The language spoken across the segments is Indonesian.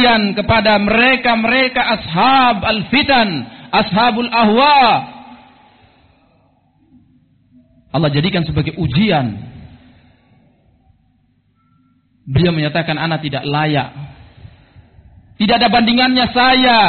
ujian kepada mereka ashab al-fitan, ashabul ahwa. Allah jadikan sebagai ujian. Beliau menyatakan, ana tidak layak. Tidak ada bandingannya saya.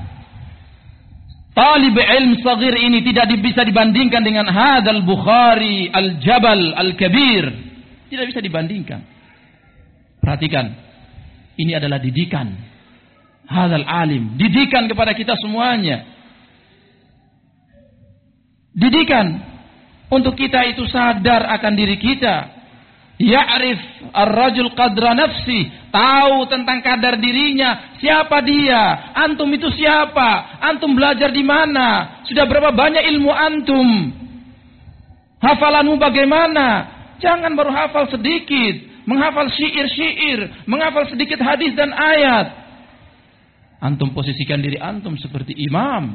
Talib ilm saghir ini tidak bisa dibandingkan dengan hadal Bukhari al-Jabal al-Kabir. Tidak bisa dibandingkan. Perhatikan. Ini adalah didikan. Hadal alim. Didikan kepada kita semuanya. Didikan. Untuk kita itu sadar akan diri kita. Ya'rif ar-rajul qadra nafsi. Tahu tentang kadar dirinya. Siapa dia? Antum itu siapa? Antum belajar di mana? Sudah berapa banyak ilmu antum? Hafalanmu bagaimana? Jangan baru hafal sedikit. Menghafal syair-syair. Menghafal sedikit hadis dan ayat. Antum posisikan diri antum seperti imam.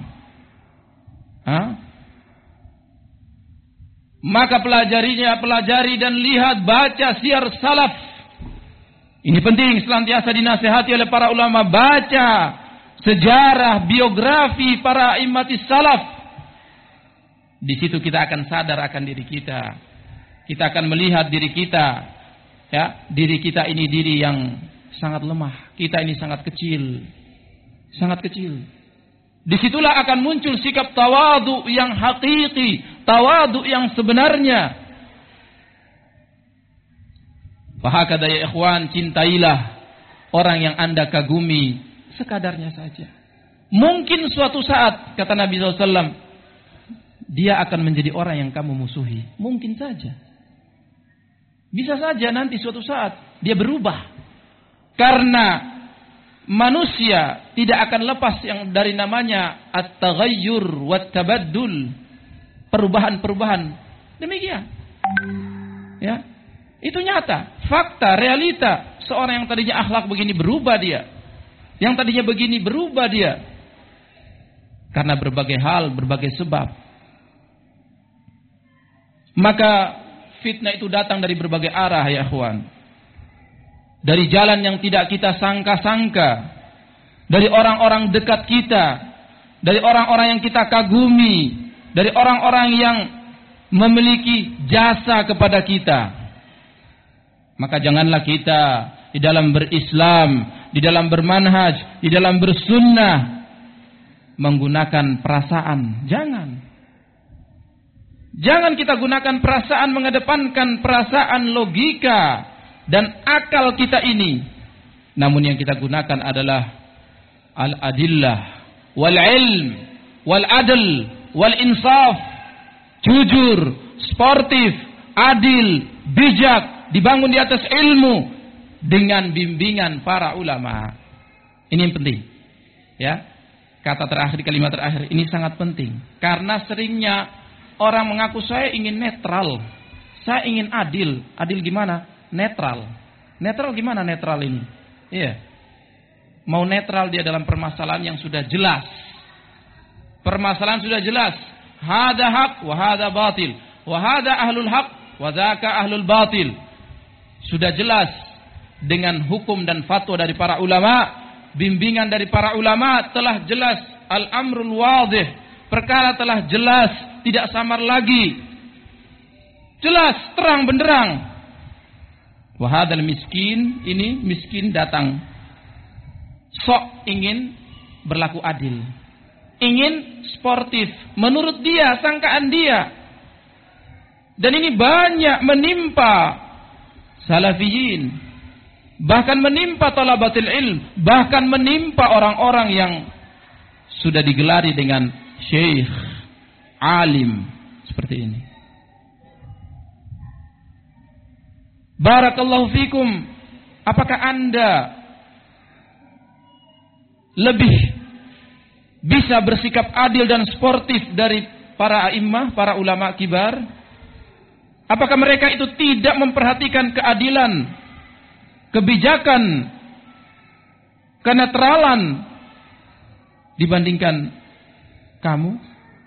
Maka pelajari dan lihat, baca syiar salaf. Ini penting, senantiasa dinasihati oleh para ulama. Baca sejarah, biografi para immatis salaf. Di situ kita akan sadar akan diri kita. Kita akan melihat diri kita. Ya, diri kita ini diri yang sangat lemah. Kita ini sangat kecil. Sangat kecil. Disitulah akan muncul sikap tawadu yang hakiki, tawadu yang sebenarnya. Fahakada ya ikhwan, cintailah orang yang Anda kagumi sekadarnya saja. Mungkin suatu saat, kata Nabi SAW, dia akan menjadi orang yang kamu musuhi. Mungkin saja. Bisa saja nanti suatu saat dia berubah. Karena manusia tidak akan lepas yang dari namanya at-taghayyur wat-tabaddul, perubahan-perubahan. Demikian. Ya. Itu nyata, fakta, realita. Seorang yang tadinya akhlak begini berubah dia. Yang tadinya begini berubah dia. Karena berbagai hal, berbagai sebab. Maka fitnah itu datang dari berbagai arah ya ikhwan. Dari jalan yang tidak kita sangka-sangka. Dari orang-orang dekat kita. Dari orang-orang yang kita kagumi. Dari orang-orang yang memiliki jasa kepada kita. Maka janganlah kita di dalam berislam, di dalam bermanhaj, di dalam bersunnah menggunakan perasaan. Jangan kita gunakan perasaan, mengedepankan perasaan, logika dan akal kita ini. Namun yang kita gunakan adalah al-adillah wal ilm wal adl wal insaf. Jujur, sportif, adil, bijak, dibangun di atas ilmu dengan bimbingan para ulama. Ini yang penting. Ya. Kata terakhir, kalimat terakhir ini sangat penting. Karena seringnya orang mengaku saya ingin netral. Saya ingin adil. Adil gimana? Netral. Netral gimana netral ini? Iya. Mau netral dia dalam permasalahan yang sudah jelas. Permasalahan sudah jelas. Hada haq wa hada batil. Wa hada ahlul haq wa dzaka ahlul batil. Sudah jelas dengan hukum dan fatwa dari para ulama, bimbingan dari para ulama telah jelas, al-amrul wadih, perkara telah jelas, tidak samar lagi. Jelas, terang benderang. Wahadal miskin, ini miskin datang. Sok ingin berlaku adil. Ingin sportif, menurut dia, sangkaan dia. Dan ini banyak menimpa salafiyin, bahkan menimpa talabatul ilm, bahkan menimpa orang-orang yang sudah digelari dengan syekh, alim, seperti ini. Barakallahu fikum. Apakah Anda lebih bisa bersikap adil dan sportif dari para a'immah, para ulama kibar? Apakah mereka itu tidak memperhatikan keadilan, kebijakan, kenetralan dibandingkan kamu?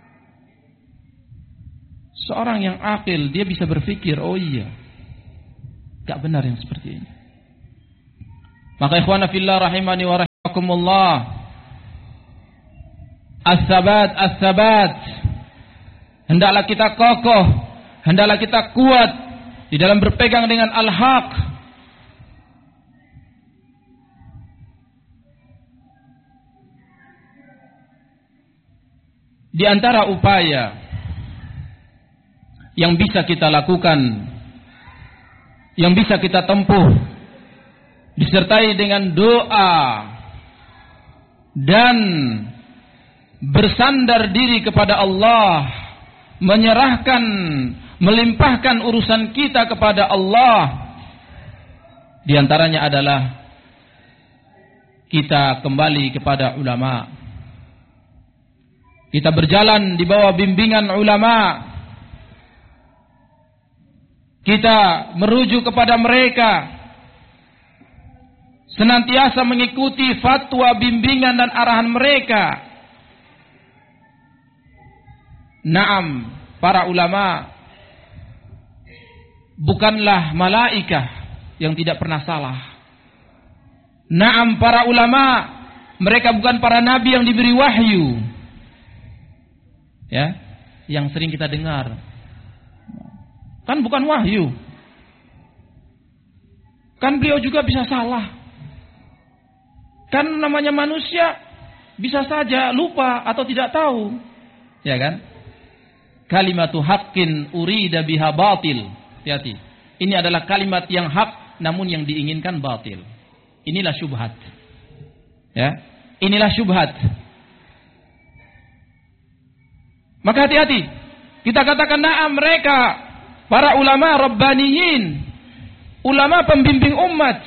Seorang yang akil, dia bisa berpikir, oh iya, gak benar yang seperti ini. Maka ikhwana fillah rahimani wa As-sabat, as-sabat. Hendaklah kita kokoh, hendaklah kita kuat di dalam berpegang dengan al-haq. Di antara upaya yang bisa kita lakukan, yang bisa kita tempuh, disertai dengan doa dan bersandar diri kepada Allah, menyerahkan, melimpahkan urusan kita kepada Allah. Di antaranya adalah kita kembali kepada ulama. Kita berjalan di bawah bimbingan ulama. Kita merujuk kepada mereka, senantiasa mengikuti fatwa, bimbingan dan arahan mereka. Naam, para ulama bukanlah malaikah yang tidak pernah salah. Naam, para ulama mereka bukan para nabi yang diberi wahyu. Ya, yang sering kita dengar. Kan bukan wahyu. Kan beliau juga bisa salah. Kan namanya manusia bisa saja lupa atau tidak tahu. Ya kan? Kalimatu haqqin urida biha batil. Hati-hati. Ini adalah kalimat yang hak namun yang diinginkan batil. Inilah syubhat. Ya. Inilah syubhat. Maka hati-hati. Kita katakan na'am, mereka para ulama rabbaniyin, ulama pembimbing umat.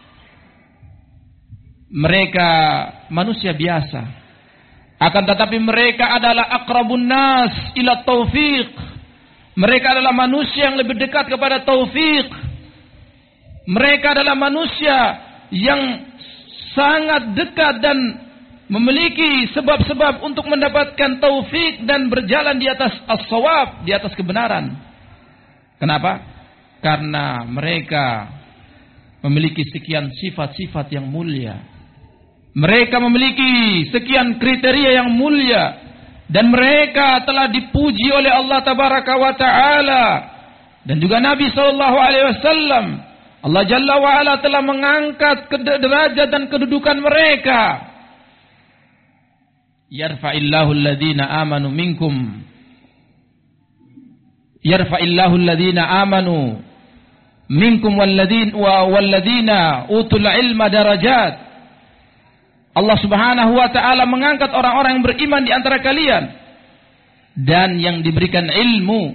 Mereka manusia biasa. Akan tetapi mereka adalah aqrabun nas ila taufiq. Mereka adalah manusia yang lebih dekat kepada taufik. Mereka adalah manusia yang sangat dekat dan memiliki sebab-sebab untuk mendapatkan taufik dan berjalan di atas as-shawab, di atas kebenaran. Kenapa? Karena mereka memiliki sekian sifat-sifat yang mulia. Mereka memiliki sekian kriteria yang mulia. Dan mereka telah dipuji oleh Allah Tabaraka wa Ta'ala. Dan juga Nabi SAW. Allah Jalla wa Ala telah mengangkat derajat dan kedudukan mereka. Yarfa'illahu alladhina amanu minkum. Yarfa'illahu alladhina amanu minkum walladhina utul ilma darajat. Allah Subhanahu wa Ta'ala mengangkat orang-orang yang beriman di antara kalian dan yang diberikan ilmu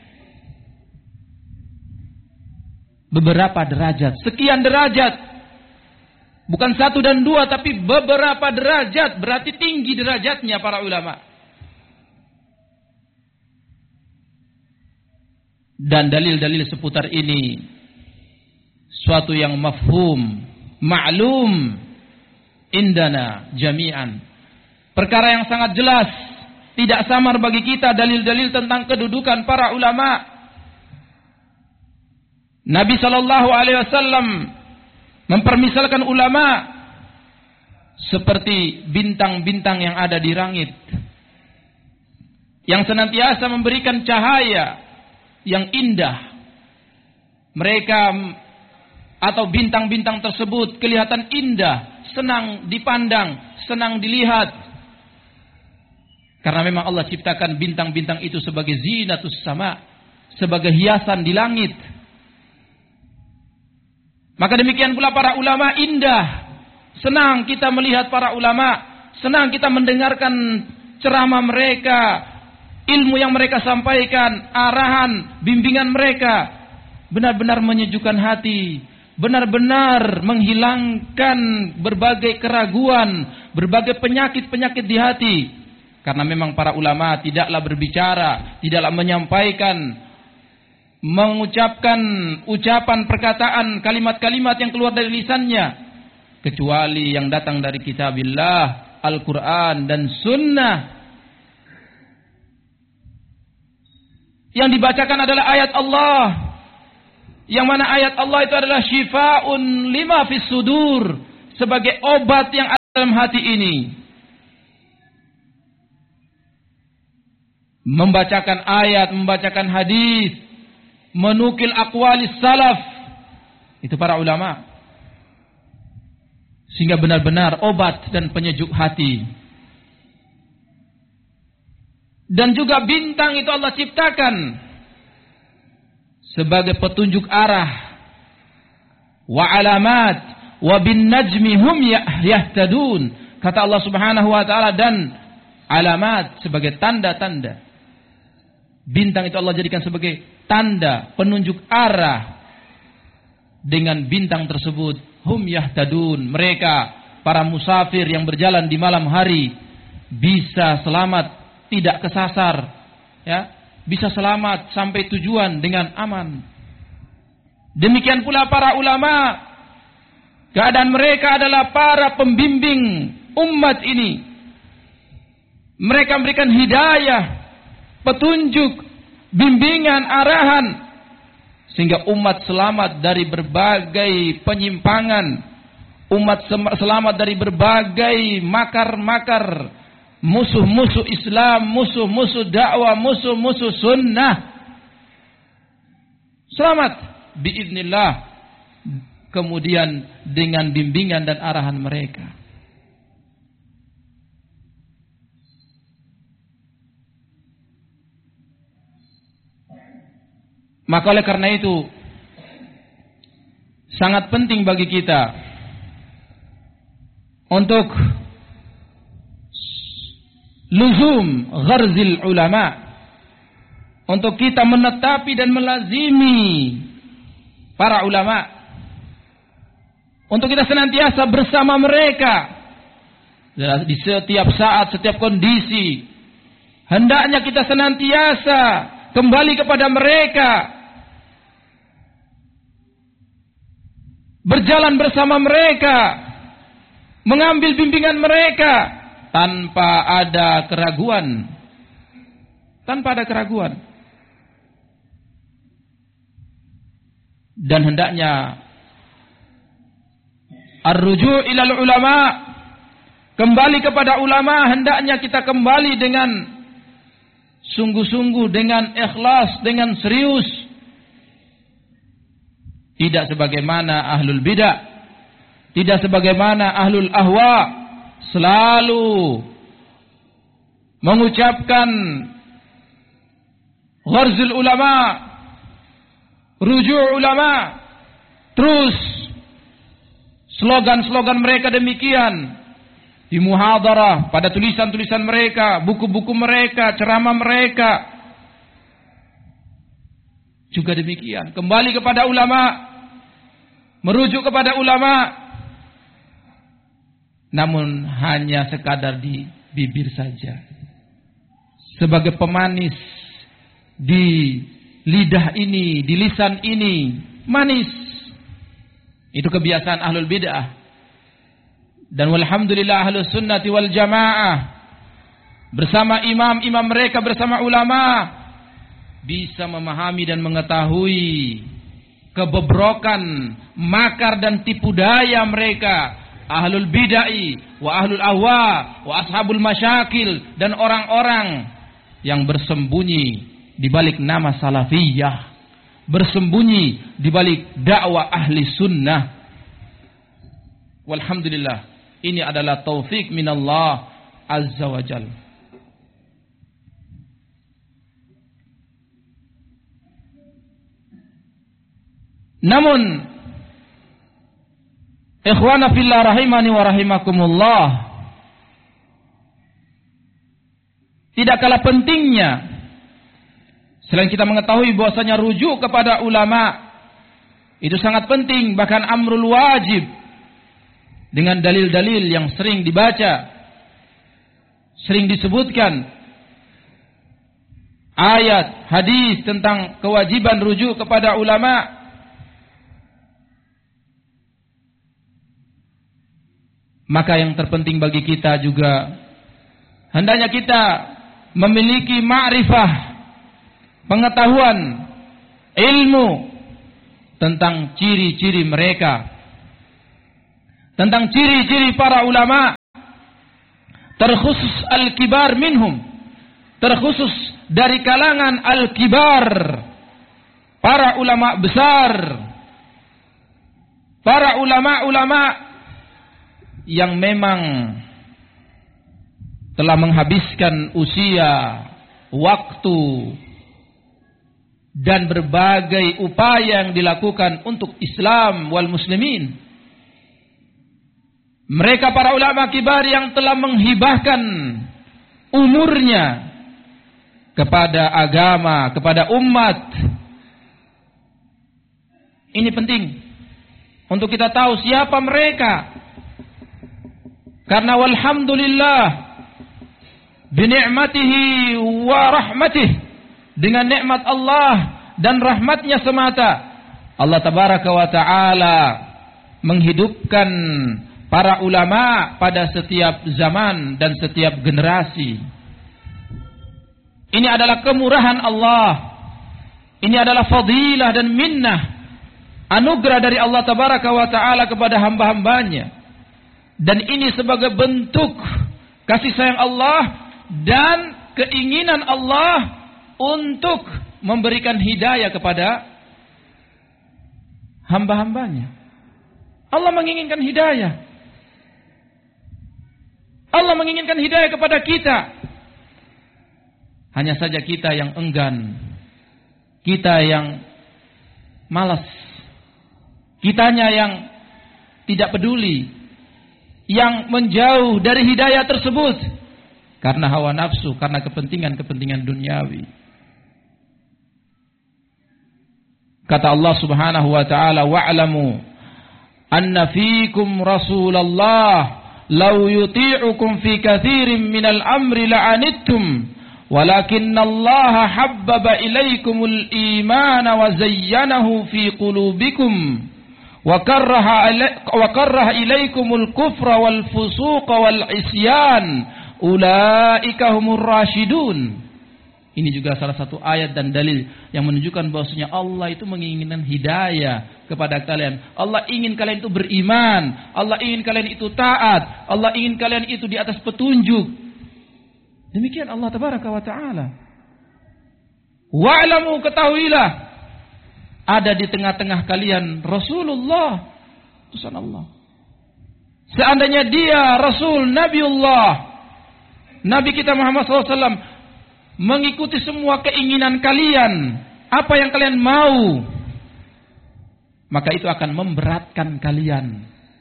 beberapa derajat, sekian derajat. Bukan 1 dan 2 tapi beberapa derajat, berarti tinggi derajatnya para ulama. Dan dalil-dalil seputar ini suatu yang mafhum, ma'lum indana jami'an. Perkara yang sangat jelas, tidak samar bagi kita dalil-dalil tentang kedudukan para ulama. Nabi SAW mempermisalkan ulama seperti bintang-bintang yang ada di langit, yang senantiasa memberikan cahaya yang indah. Mereka atau bintang-bintang tersebut kelihatan indah, senang dipandang, senang dilihat. Karena memang Allah ciptakan bintang-bintang itu sebagai zinatus sama, sebagai hiasan di langit. Maka demikian pula para ulama indah. Senang kita melihat para ulama, senang kita mendengarkan ceramah mereka, ilmu yang mereka sampaikan, arahan, bimbingan mereka benar-benar menyejukkan hati, benar-benar menghilangkan berbagai keraguan, berbagai penyakit-penyakit di hati. Karena memang para ulama tidaklah berbicara, tidaklah menyampaikan, mengucapkan ucapan, perkataan, kalimat-kalimat yang keluar dari lisannya kecuali yang datang dari kitabillah, Al-Quran dan Sunnah. Yang dibacakan adalah ayat Allah, yang mana ayat Allah itu adalah syifa'un lima fis sudur, sebagai obat yang dalam hati ini, membacakan ayat, membacakan hadis, menukil aqwalis salaf, itu para ulama, sehingga benar-benar obat dan penyejuk hati. Dan juga bintang itu Allah ciptakan sebagai petunjuk arah. Wa alamat wa bin najmi hum yahtadun, kata Allah Subhanahu wa taala, dan alamat sebagai tanda-tanda. Bintang itu Allah jadikan sebagai tanda penunjuk arah. Dengan bintang tersebut hum yahtadun, mereka para musafir yang berjalan di malam hari bisa selamat, tidak kesasar, ya, bisa selamat sampai tujuan dengan aman. Demikian pula para ulama, keadaan mereka adalah para pembimbing umat ini. Mereka memberikan hidayah, petunjuk, bimbingan, arahan, sehingga umat selamat dari berbagai penyimpangan, umat selamat dari berbagai makar-makar musuh-musuh Islam, musuh-musuh dakwah, musuh-musuh sunnah. Selamat biiznillah, kemudian dengan bimbingan dan arahan mereka. Maka oleh karena itu sangat penting bagi kita untuk luzum gharzil ulama, untuk kita menetapi dan melazimi para ulama, untuk kita senantiasa bersama mereka di setiap saat, setiap kondisi. Hendaknya kita senantiasa kembali kepada mereka, berjalan bersama mereka, mengambil bimbingan mereka tanpa ada keraguan. Tanpa ada keraguan. Dan hendaknya ar-ruju' ilal ulama, kembali kepada ulama, hendaknya kita kembali dengan sungguh-sungguh, dengan ikhlas, dengan serius. Tidak sebagaimana ahlul bidah, tidak sebagaimana ahlul ahwa, selalu mengucapkan gharzul ulama, ruju' ulama, terus slogan-slogan mereka demikian di muhadarah, pada tulisan-tulisan mereka, buku-buku mereka, ceramah mereka juga demikian. Kembali kepada ulama, merujuk kepada ulama, namun hanya sekadar di bibir saja, sebagai pemanis di lidah ini, di lisan ini, manis. Itu kebiasaan ahlul bid'ah. Dan walhamdulillah ahlus sunnati wal jamaah bersama imam-imam mereka, bersama ulama, bisa memahami dan mengetahui kebobrokan, makar dan tipu daya mereka, ahlul bid'ah wa ahlul ahwa wa ashabul masyakil, dan orang-orang yang bersembunyi di balik nama salafiyah, bersembunyi di balik dakwah ahli sunnah. Walhamdulillah, ini adalah taufik minallah azza wa jalla. Namun ikhwana fillah rahimani wa rahimakumullah, tidak kalah pentingnya, selain kita mengetahui bahwasanya rujuk kepada ulama itu sangat penting, bahkan amrul wajib, dengan dalil-dalil yang sering dibaca, sering disebutkan ayat, hadis tentang kewajiban rujuk kepada ulama. Maka yang terpenting bagi kita juga, hendaknya kita memiliki ma'rifah, pengetahuan, ilmu tentang ciri-ciri mereka, tentang ciri-ciri para ulama. terkhusus al-kibar minhum, terkhusus dari kalangan al-kibar, para ulama besar, para ulama-ulama yang memang telah menghabiskan usia, waktu, dan berbagai upaya yang dilakukan untuk Islam wal muslimin. Mereka para ulama kibar yang telah menghibahkan umurnya kepada agama, kepada umat. Ini penting untuk kita tahu siapa mereka. Karena walhamdulillah bini'matihi wa rahmatih, dengan nikmat Allah dan rahmatnya semata, Allah tabaraka wa ta'ala menghidupkan para ulama pada setiap zaman dan setiap generasi. Ini adalah kemurahan Allah. Ini adalah fadilah dan minnah, anugerah dari Allah tabaraka wa ta'ala kepada hamba-hambanya. Dan ini sebagai bentuk kasih sayang Allah dan keinginan Allah untuk memberikan hidayah kepada hamba-hambanya. Allah menginginkan hidayah. Allah menginginkan hidayah kepada kita. Hanya saja kita yang enggan, kita yang malas, kitanya yang tidak peduli, yang menjauh dari hidayah tersebut karena hawa nafsu, karena kepentingan-kepentingan duniawi. Kata Allah Subhanahu wa ta'ala, wa'lamu anna fiikum Rasulullah law yuti'ukum fi katsirin minal amri la'anittum walakinnallaha habbaba ilaikumul imana wa zayyanahu fi qulubikum wa karraha ilaikumul kufra wal fusuqa wal isyan ulaika humur rasyidun. Ini juga salah satu ayat dan dalil yang menunjukkan bahwasanya Allah itu menginginkan hidayah kepada kalian. Allah ingin kalian itu beriman. Allah ingin kalian itu taat. Allah ingin kalian itu di atas petunjuk. Demikian Allah tabaraka wa ta'ala. Wa'lamu, ketahuilah, ada di tengah-tengah kalian Rasulullah, utusan Allah. Seandainya dia Rasul, Nabiullah, Nabi kita Muhammad SAW, mengikuti semua keinginan kalian, apa yang kalian mau, maka itu akan memberatkan kalian.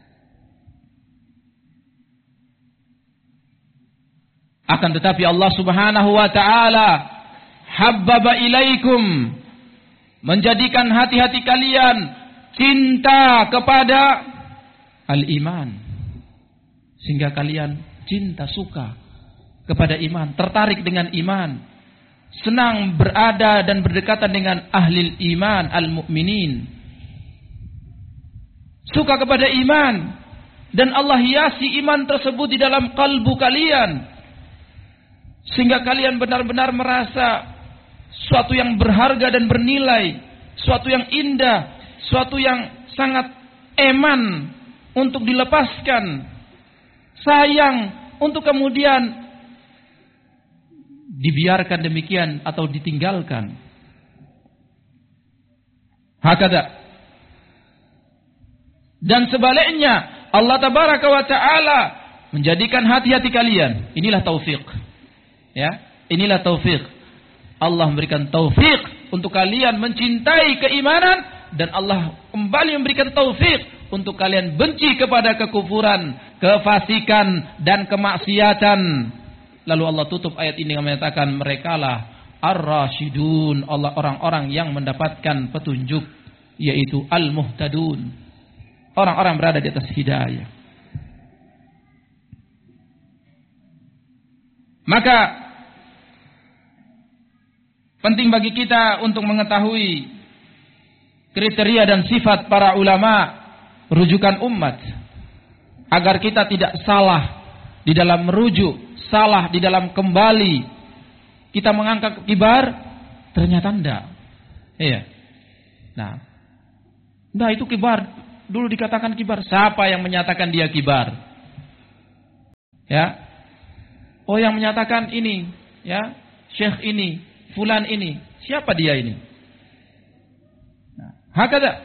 Akan tetapi Allah Subhanahu wa ta'ala habbaba ilaikum, menjadikan hati-hati kalian cinta kepada al-iman, sehingga kalian cinta, suka kepada iman, tertarik dengan iman, senang berada dan berdekatan dengan ahli iman, al-mu'minin, suka kepada iman, dan Allah hiasi iman tersebut di dalam kalbu kalian, sehingga kalian benar-benar merasa suatu yang berharga dan bernilai, suatu yang indah, suatu yang sangat eman untuk dilepaskan, sayang untuk kemudian dibiarkan demikian atau ditinggalkan. Hakada. Dan sebaliknya, Allah tabaraka wa ta'ala menjadikan hati-hati kalian. Inilah taufik. Ya, inilah taufik. Allah memberikan taufik untuk kalian mencintai keimanan, dan Allah kembali memberikan taufik untuk kalian benci kepada kekufuran, kefasikan dan kemaksiatan. Lalu Allah tutup ayat ini dengan menyatakan merekalah ar-rasyidun, Allah orang-orang yang mendapatkan petunjuk, yaitu al-muhtadun, orang-orang berada di atas hidayah. Maka penting bagi kita untuk mengetahui kriteria dan sifat para ulama rujukan umat, agar kita tidak salah di dalam merujuk, salah di dalam kembali. Kita mengangkat kibar, ternyata enggak. Iya. Nah itu kibar. Dulu dikatakan kibar. Siapa yang menyatakan dia kibar? Ya. Oh, yang menyatakan ini, ya, syekh ini, fulan ini, siapa dia ini? Nah, hakada.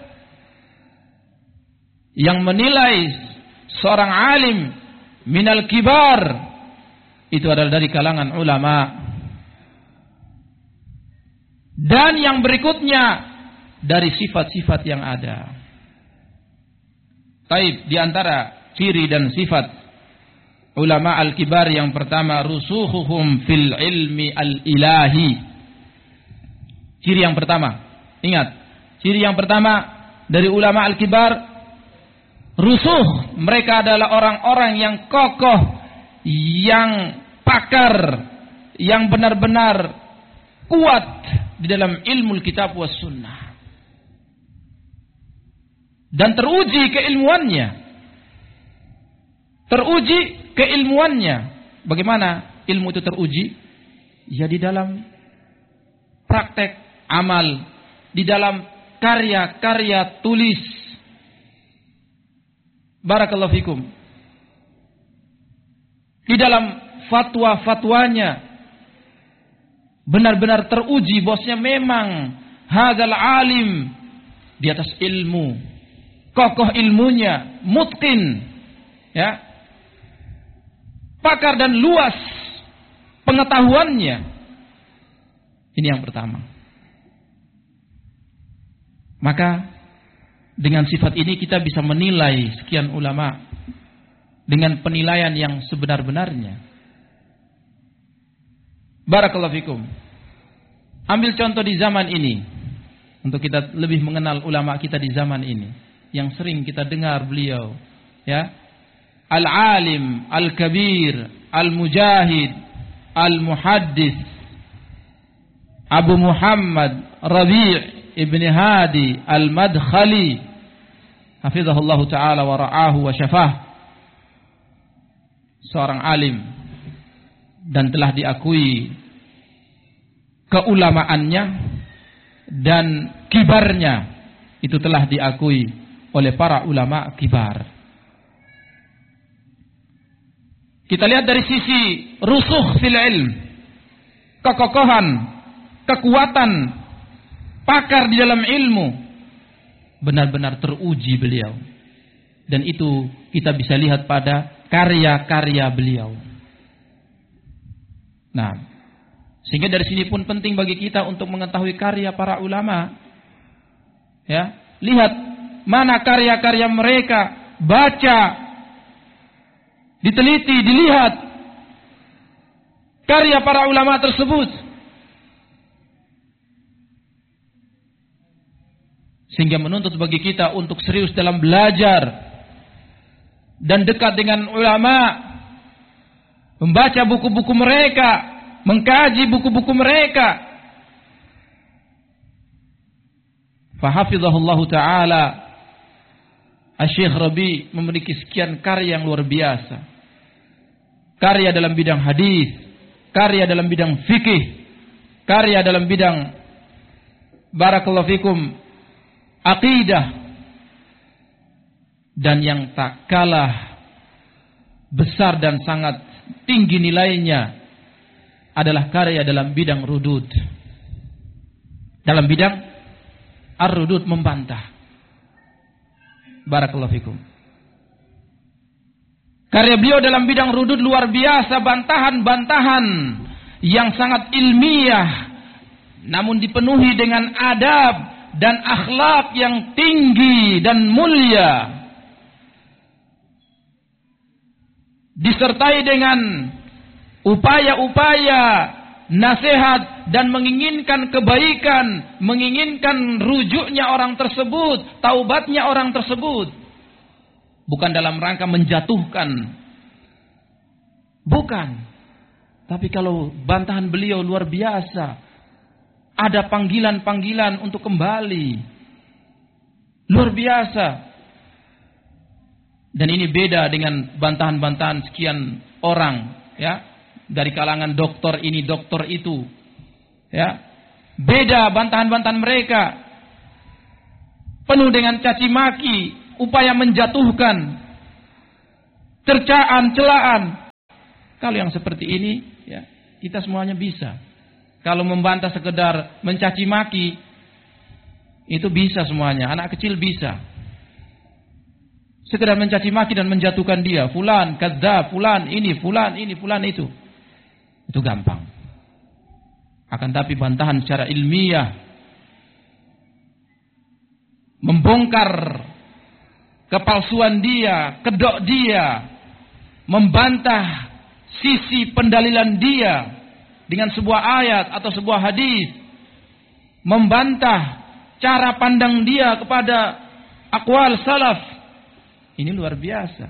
Yang menilai seorang alim minal kibar itu adalah dari kalangan ulama. Dan yang berikutnya dari sifat-sifat yang ada. Taib, di antara ciri dan sifat ulama al-kibar yang pertama, rusukhuhum fil ilmi al-ilahi. Ciri yang pertama, ingat, ciri yang pertama dari ulama al-kibar, rusuh, mereka adalah orang-orang yang kokoh, yang pakar, yang benar-benar kuat di dalam ilmu kitab was sunnah. Dan teruji keilmuannya. Teruji keilmuannya. Bagaimana ilmu itu teruji? Ya di dalam praktek amal, di dalam karya-karya tulis. Barakallahu fikum. Di dalam fatwa-fatwanya benar-benar teruji bosnya memang hadzal alim di atas ilmu, kokoh ilmunya, mutqin, ya. Pakar dan luas pengetahuannya. Ini yang pertama. Maka dengan sifat ini kita bisa menilai sekian ulama dengan penilaian yang sebenar-benarnya. Barakallahu fikum. Ambil contoh di zaman ini untuk kita lebih mengenal ulama kita di zaman ini yang sering kita dengar beliau, ya. Al-alim, al-kabir, al-mujahid, al-muhaddis Abu Muhammad Rabi' ibn Hadi al-Madkhali hafizahullahu ta'ala wa ra'ahu wa syafah. Seorang alim dan telah diakui keulamaannya dan kibarnya itu telah diakui oleh para ulama kibar. Kita lihat dari sisi rusukh fil ilm, kekokohan, kekuatan, pakar di dalam ilmu, benar-benar teruji beliau. Dan itu kita bisa lihat pada karya-karya beliau. Nah, sehingga dari sini pun penting bagi kita untuk mengetahui karya para ulama. Ya, lihat mana karya-karya mereka, baca, diteliti, dilihat karya para ulama tersebut, sehingga menuntut bagi kita untuk serius dalam belajar dan dekat dengan ulama, membaca buku-buku mereka, mengkaji buku-buku mereka. Fahafizahullahu ta'ala, Syekh Rabi memiliki sekian karya yang luar biasa. Karya dalam bidang hadis, karya dalam bidang fikih, karya dalam bidang barakallahu fikum aqidah, dan yang tak kalah besar dan sangat tinggi nilainya adalah karya dalam bidang rudud. Dalam bidang ar-rudud, membantah. Barakallahu fikum. Karya beliau dalam bidang rudud luar biasa, bantahan-bantahan yang sangat ilmiah namun dipenuhi dengan adab dan akhlak yang tinggi dan mulia, disertai dengan upaya-upaya nasihat dan menginginkan kebaikan, menginginkan rujuknya orang tersebut, taubatnya orang tersebut. Bukan dalam rangka menjatuhkan, bukan. Tapi kalau bantahan beliau luar biasa, ada panggilan-panggilan untuk kembali, luar biasa. Dan ini beda dengan bantahan-bantahan sekian orang, ya, dari kalangan doktor ini, doktor itu, ya. Beda bantahan-bantahan mereka, penuh dengan caci maki, upaya menjatuhkan, cercaan, celaan. Kalau yang seperti ini, ya, kita semuanya bisa. Kalau membantah sekedar mencaci maki, itu bisa semuanya. Anak kecil bisa. Sekedar mencaci maki dan menjatuhkan dia. Fulan, kadzdzab, fulan ini, fulan itu. Itu gampang. Akan tapi bantahan secara ilmiah, membongkar kepalsuan dia, kedok dia, membantah sisi pendalilan dia dengan sebuah ayat atau sebuah hadis, membantah cara pandang dia kepada aqwal salaf, ini luar biasa.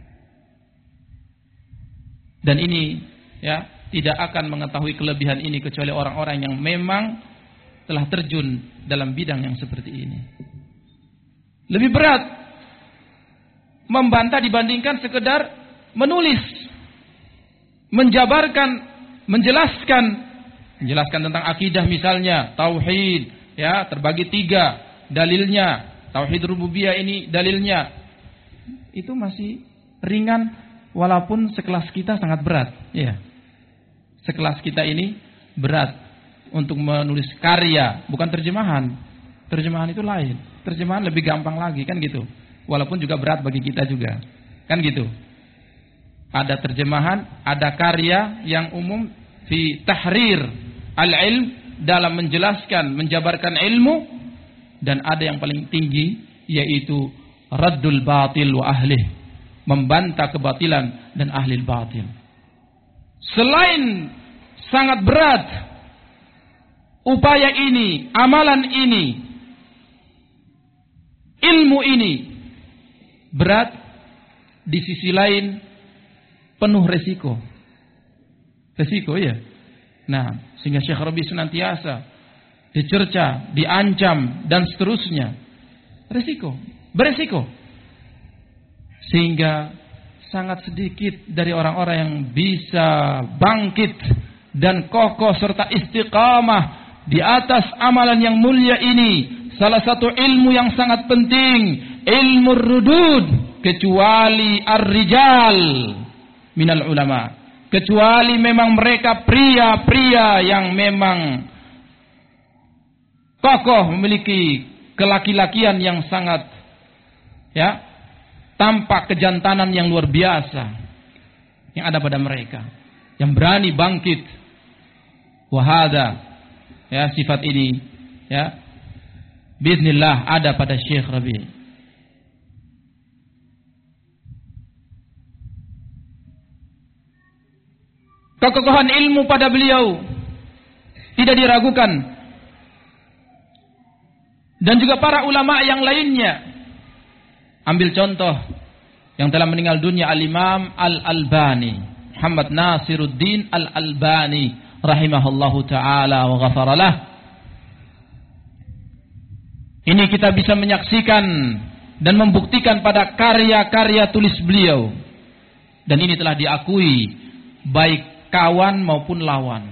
Dan ini, ya, tidak akan mengetahui kelebihan ini kecuali orang-orang yang memang telah terjun dalam bidang yang seperti ini. Lebih berat membantah dibandingkan sekedar menulis, menjabarkan, menjelaskan tentang akidah misalnya, tauhid, ya, terbagi 3 dalilnya, tauhid rububiyah ini dalilnya. Itu masih ringan walaupun sekelas kita sangat berat, ya. Sekelas kita ini berat untuk menulis karya, bukan terjemahan. Terjemahan itu lain. Terjemahan lebih gampang lagi, kan gitu. Walaupun juga berat bagi kita juga, kan gitu. Ada terjemahan, ada karya yang umum fi tahrir al-ilm, dalam menjelaskan, menjabarkan ilmu, dan ada yang paling tinggi yaitu raddul batil wa ahlih, membantah kebatilan dan ahli batil. Selain sangat berat upaya ini, amalan ini, ilmu ini berat, di sisi lain penuh resiko. Resiko, ya. Nah, sehingga Syekh Rabi senantiasa dicerca, diancam dan seterusnya. Resiko, beresiko. Sehingga sangat sedikit dari orang-orang yang bisa bangkit dan kokoh serta istiqamah di atas amalan yang mulia ini. Salah satu ilmu yang sangat penting, ilmu rudud, kecuali ar-rijal minal ulama. Kecuali memang mereka pria-pria yang memang kokoh, memiliki kelaki-lakian yang sangat, ya, tampak kejantanan yang luar biasa yang ada pada mereka, yang berani bangkit. Wahada, ya, sifat ini, ya, biiznillah ada pada Syekh Rabi. Kekokohan ilmu pada beliau tidak diragukan, dan juga para ulama yang lainnya. Ambil contoh yang telah meninggal dunia, Al-Imam Al-Albani, Muhammad Nasiruddin Al-Albani rahimahullahu ta'ala wa ghafaralah. Ini kita bisa menyaksikan dan membuktikan pada karya-karya tulis beliau. Dan ini telah diakui baik kawan maupun lawan.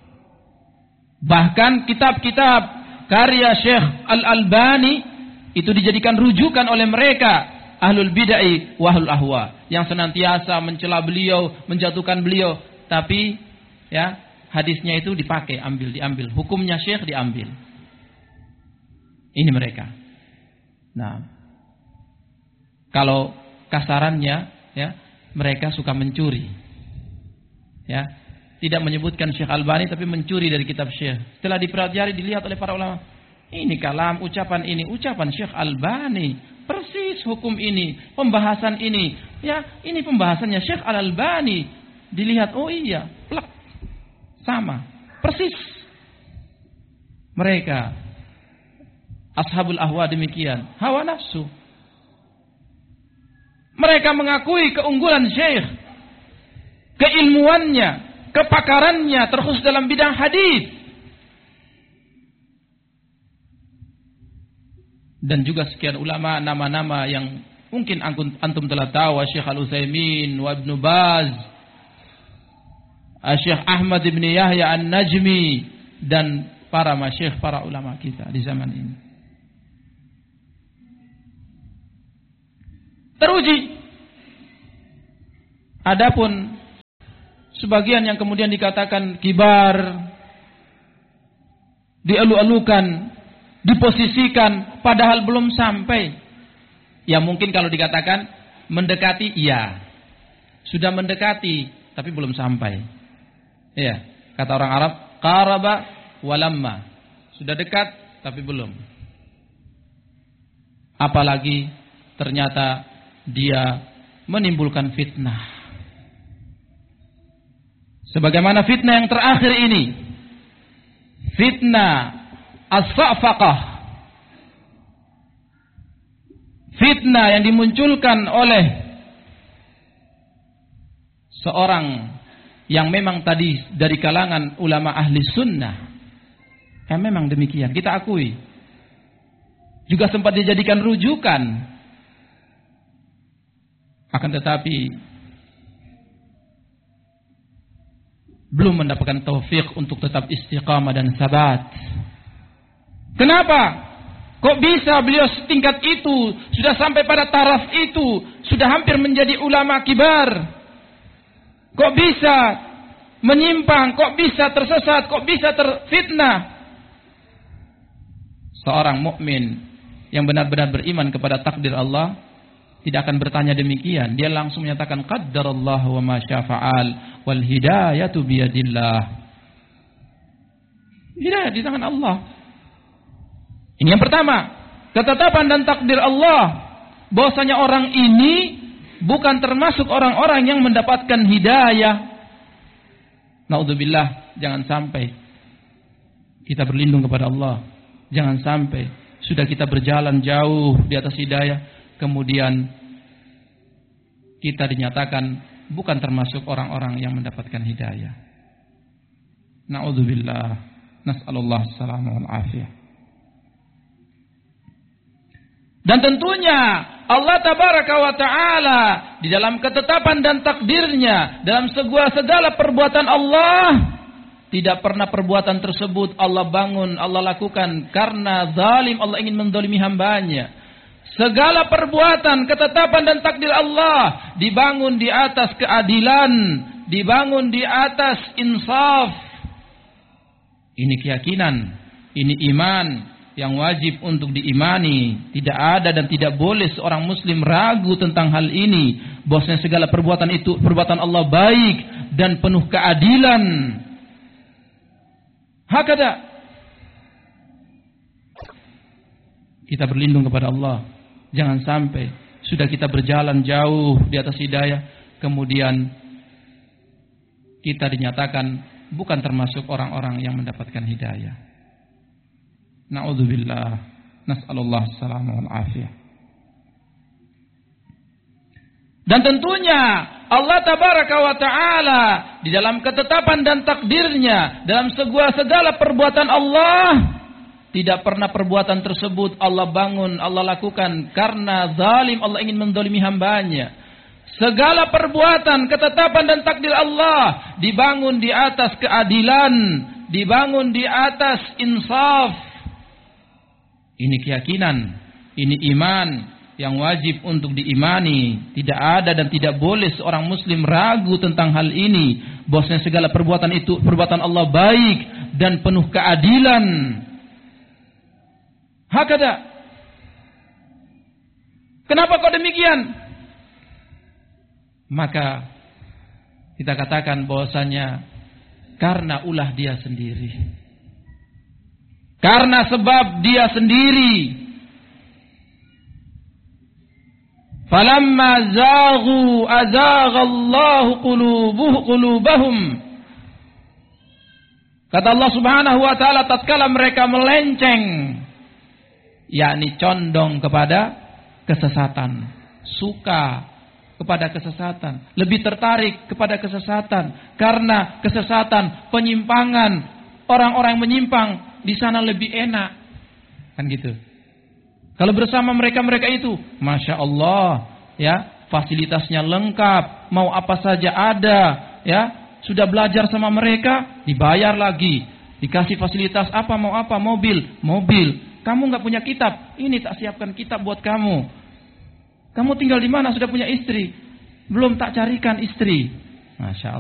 Bahkan kitab-kitab karya Syekh Al-Albani itu dijadikan rujukan oleh mereka ahlul bid'ah wa ahlul ahwa, yang senantiasa mencela beliau, menjatuhkan beliau, tapi, ya, hadisnya itu dipakai, diambil, hukumnya Syekh diambil. Ini mereka. Nah, kalau kasarannya, ya, mereka suka mencuri, ya, tidak menyebutkan Syekh Albani tapi mencuri dari kitab Syekh. Setelah dipelajari, dilihat oleh para ulama, ini kalam, ucapan ini, ucapan Syekh Albani, persis hukum ini, pembahasan ini, ya, ini pembahasannya Syekh Al-Albani. Dilihat, oh iya, plak, sama, persis. Mereka ashabul ahwa demikian, hawa nafsu. Mereka mengakui keunggulan Syekh, keilmuannya, kepakarannya terkhusus dalam bidang hadis. Dan juga sekian ulama, nama-nama yang mungkin antum telah tahu, Syekh Al-Utsaimin wa Ibnu Baz, Syekh Ahmad bin Yahya An-Najmi, dan para masyayikh, para ulama kita di zaman ini. Teruji. Adapun sebagian yang kemudian dikatakan kibar, dielu-elukan, diposisikan, padahal belum sampai. Ya mungkin kalau dikatakan mendekati, iya. Sudah mendekati, tapi belum sampai. Ya, kata orang Arab, qaraba walamma. Sudah dekat, tapi belum. Apalagi ternyata dia menimbulkan fitnah. Sebagaimana fitnah yang terakhir ini, fitnah as-sa'faqah, fitnah yang dimunculkan oleh seorang yang memang tadi dari kalangan ulama ahli sunnah. Memang demikian, kita akui. Juga sempat dijadikan rujukan. Akan tetapi belum mendapatkan taufik untuk tetap istiqamah dan sabat. Kenapa? Kok bisa beliau setingkat itu, sudah sampai pada taraf itu, sudah hampir menjadi ulama kibar? Kok bisa menyimpang, kok bisa tersesat, kok bisa terfitnah? Seorang mukmin yang benar-benar beriman kepada takdir Allah tidak akan bertanya demikian. Dia langsung menyatakan qaddarallahu wa ma syafa'al wal hidayatu biyadillah. Hidayah di tangan Allah. Ini yang pertama, ketetapan dan takdir Allah bahwasanya orang ini bukan termasuk orang-orang yang mendapatkan hidayah. Naudzubillah, jangan sampai kita berlindung kepada Allah. Jangan sampai sudah kita berjalan jauh di atas hidayah, kemudian kita dinyatakan bukan termasuk orang-orang yang mendapatkan hidayah. Naudzubillah, nas'alullah salamah wal afiyah. Dan tentunya Allah tabaraka wa ta'ala di dalam ketetapan dan takdirnya, dalam segala perbuatan Allah, tidak pernah perbuatan tersebut Allah bangun, Allah lakukan karena zalim, Allah ingin mendolimi hambanya. Segala perbuatan, ketetapan dan takdir Allah dibangun di atas keadilan, dibangun di atas insaf. Ini keyakinan, ini iman yang wajib untuk diimani. Tidak ada dan tidak boleh seorang muslim ragu tentang hal ini, bahwasanya segala perbuatan itu perbuatan Allah baik dan penuh keadilan. Hakada kita berlindung kepada Allah. Jangan sampai sudah kita berjalan jauh di atas hidayah, kemudian kita dinyatakan bukan termasuk orang-orang yang mendapatkan hidayah. Na'udzubillah, nas'alullah salamah wal afiyah. Dan tentunya Allah tabaraka wa ta'ala di dalam ketetapan dan takdirnya, dalam segala perbuatan Allah, tidak pernah perbuatan tersebut Allah bangun, Allah lakukan karena zalim, Allah ingin mendolimi hambanya. Segala perbuatan, ketetapan dan takdir Allah dibangun di atas keadilan, dibangun di atas insaf. Ini keyakinan, ini iman yang wajib untuk diimani. Tidak ada dan tidak boleh seorang muslim ragu tentang hal ini, bahwasanya segala perbuatan itu perbuatan Allah baik dan penuh keadilan. Hakada. Kenapa kok demikian? Maka kita katakan bahwasanya karena ulah dia sendiri. Karena sebab dia sendiri. Falamma zaghu azaghallahu qulubahum. Kata Allah Subhanahu wa taala, tatkala mereka melenceng, yakni condong kepada kesesatan, suka kepada kesesatan, lebih tertarik kepada kesesatan, karena kesesatan, penyimpangan, orang-orang yang menyimpang di sana lebih enak, kan gitu. Kalau bersama mereka itu, masya Allah, ya, fasilitasnya lengkap, mau apa saja ada, ya, sudah belajar sama mereka, dibayar lagi, dikasih fasilitas apa, mau apa, mobil. Kamu nggak punya kitab, ini tak siapkan kitab buat kamu. Kamu tinggal di mana? Sudah punya istri, belum tak carikan istri, masya Allah.